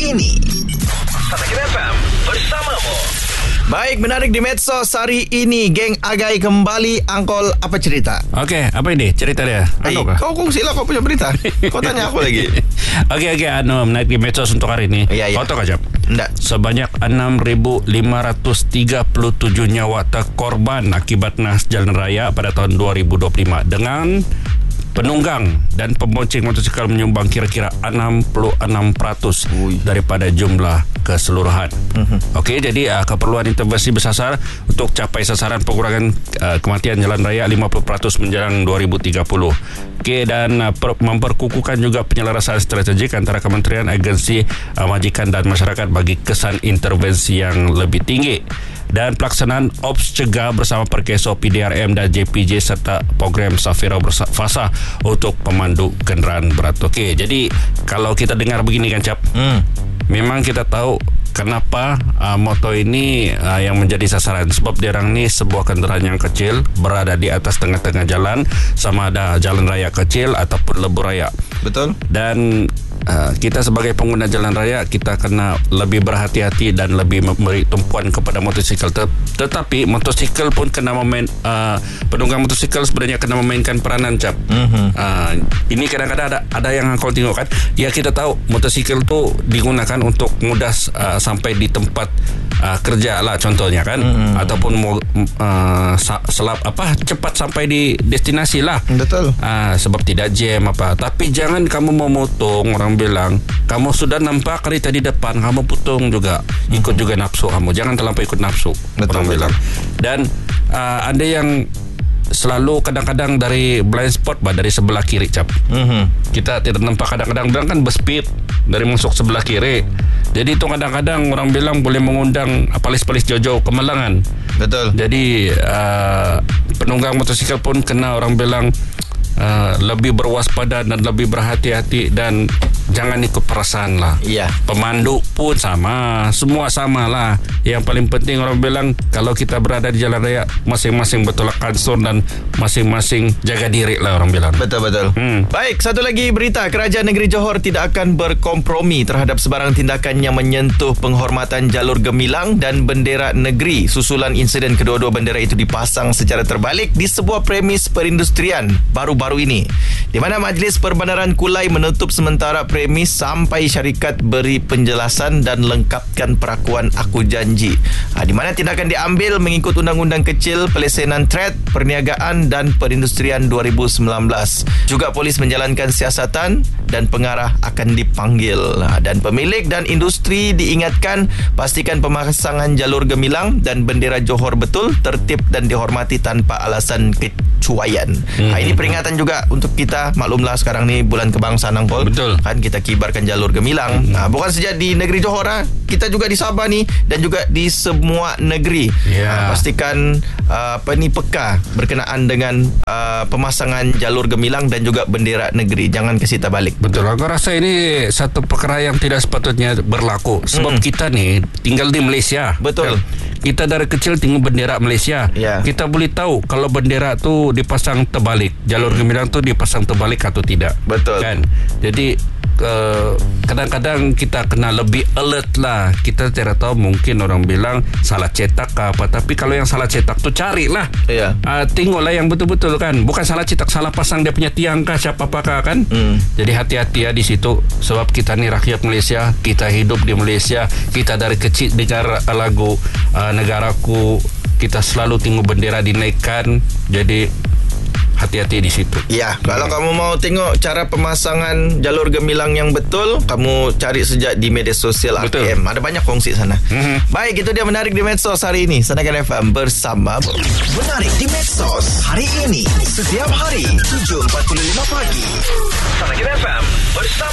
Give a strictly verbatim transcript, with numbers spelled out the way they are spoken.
ini. Sanakin F M bersamamu. Baik, menarik di medsos hari ini. Geng Agai kembali. Angkol, apa cerita? Okey, apa ini cerita dia? Hey, Anu kah? kau kongsilah kau punya berita. Kau tanya aku lagi. Okey, okey, anu menarik di medsos untuk hari ini. Ya, ya. Kau tahu kah, Jap? Enggak. Sebanyak enam ribu lima ratus tiga puluh tujuh nyawa terkorban akibat nas jalan raya pada tahun dua ribu dua puluh lima dengan penunggang dan pembonceng motosikal menyumbang kira-kira enam puluh enam peratus Ui. daripada jumlah keseluruhan. Uh-huh. Okey, jadi uh, keperluan intervensi bersasar untuk capai sasaran pengurangan uh, kematian jalan raya lima puluh peratus menjelang dua ribu tiga puluh. Okey, dan uh, per- memperkukuhkan juga penyelarasan strategik antara kementerian, agensi, uh, majikan dan masyarakat bagi kesan intervensi yang lebih tinggi. Dan pelaksanaan ops cegah bersama Perkeso, P D R M dan J P J serta program Safira Fasa untuk pemandu kenderaan berat. Okey, jadi kalau kita dengar begini kan, Cap, hmm. memang kita tahu kenapa uh, motor ini uh, yang menjadi sasaran. Sebab dia orang ni sebuah kenderaan yang kecil berada di atas tengah-tengah jalan, sama ada jalan raya kecil ataupun lebuh raya. Betul. Dan Uh, kita sebagai pengguna jalan raya, kita kena lebih berhati-hati dan lebih memberi tumpuan kepada motosikal. Tet- tetapi motosikal pun kena memain, uh, penunggang motosikal sebenarnya kena memainkan peranan, Cap. Mm-hmm. Uh, ini kadang-kadang ada ada yang kau tengok kan. Ya, kita tahu motosikal tu digunakan untuk mudah uh, sampai di tempat uh, kerja lah contohnya kan, mm-hmm. ataupun uh, selap apa cepat sampai di destinasi lah. Betul. Uh, sebab tidak jam apa. Tapi jangan kamu memotong. Orang bilang kamu sudah nampak kereta di depan, kamu putung juga, ikut juga nafsu kamu. Jangan terlampau ikut nafsu. Betul, orang betul. bilang. Dan uh, ada yang selalu kadang-kadang dari blind spot bah, dari sebelah kiri, Cap. Mm-hmm. Kita tidak nampak, kadang-kadang bilang kan berspeed dari masuk sebelah kiri. Jadi itu kadang-kadang orang bilang boleh mengundang palis-palis jauh-jauh kemalangan. Betul. Jadi uh, penunggang motosikal pun kena orang bilang Uh, lebih berwaspada dan lebih berhati-hati dan jangan ikut perasaan lah. Iya. Pemandu pun sama, semua sama lah. Yang paling penting orang bilang kalau kita berada di jalan raya, masing-masing bertolak ansur dan masing-masing jaga diri lah orang bilang. Betul-betul. Hmm. Baik, satu lagi berita. Kerajaan Negeri Johor tidak akan berkompromi terhadap sebarang tindakan yang menyentuh penghormatan jalur gemilang dan bendera negeri susulan insiden kedua-dua bendera itu dipasang secara terbalik di sebuah premis perindustrian baru-baru ini, di mana Majlis Perbandaran Kulai menutup sementara premis sampai syarikat beri penjelasan dan lengkapkan perakuan aku janji. Ha, di mana tindakan diambil mengikut Undang-Undang Kecil, Pelesenan Trade, Perniagaan dan Perindustrian dua ribu sembilan belas. Juga polis menjalankan siasatan dan pengarah akan dipanggil. Ha, dan pemilik dan industri diingatkan pastikan pemasangan jalur gemilang dan bendera Johor betul, tertib dan dihormati tanpa alasan kecuaian. Hmm. Ha, ini peringatan juga untuk kita. Maklumlah sekarang ni bulan kebangsaan, Angkol. Betul. Kan kita kibarkan jalur gemilang. Hmm. Nah, bukan saja di negeri Johor, ha? Kita juga di Sabah ni dan juga di semua negeri. Yeah. Ha, pastikan uh, apa ni peka berkenaan dengan uh, pemasangan jalur gemilang dan juga bendera negeri. Jangan kasih balik. Betul. Aku rasa ini satu perkara yang tidak sepatutnya berlaku. Sebab hmm. kita ni tinggal di Malaysia. Betul. Kan? Kita dari kecil tinggal bendera Malaysia. Yeah. Kita boleh tahu kalau bendera tu dipasang terbalik, jalur gemilang tu dipasang terbalik atau tidak. Betul. Kan? Jadi uh, kadang-kadang kita kena lebih alert lah. Kita tidak tahu, mungkin orang bilang salah cetak ke apa. Tapi kalau yang salah cetak tu carilah. Yeah. Uh, tengoklah yang betul-betul kan. Bukan salah cetak, salah pasang dia punya tiang kah, siapa apakah kan. Mm. Jadi hati-hati ya di situ. Sebab kita ni rakyat Malaysia, kita hidup di Malaysia, kita dari kecil dengar lagu uh, negaraku, kita selalu tengok bendera dinaikkan. Jadi hati-hati di situ. Ya, kalau hmm. kamu mau tengok cara pemasangan jalur gemilang yang betul, kamu cari sejak di media sosial R T M. Ada banyak kongsi sana. Hmm. Baik, itu dia menarik di medsos hari ini. Sanakan F M bersama Menarik di Medsos hari ini. Setiap hari tujuh empat puluh lima pagi. Sanakan F M bersama